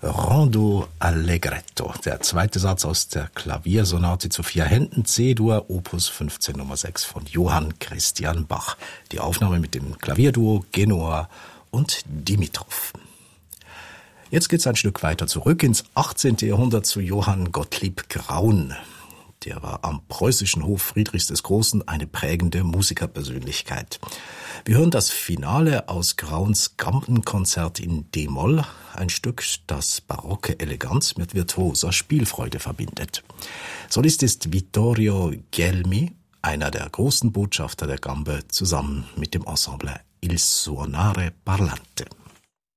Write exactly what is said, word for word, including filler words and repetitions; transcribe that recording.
Rondo Allegretto, der zweite Satz aus der Klaviersonate zu vier Händen C-Dur, Opus fünfzehn Nummer sechs von Johann Christian Bach. Die Aufnahme mit dem Klavierduo Genoa und Dimitrov. Jetzt geht's ein Stück weiter zurück ins achtzehnten Jahrhundert zu Johann Gottlieb Graun. Der war am preußischen Hof Friedrichs des Großen eine prägende Musikerpersönlichkeit. Wir hören das Finale aus Grauns Gampenkonzert in D-Moll, ein Stück, das barocke Eleganz mit virtuoser Spielfreude verbindet. Solist ist Vittorio Gelmi, einer der großen Botschafter der Gambe, zusammen mit dem Ensemble Il Suonare Parlante.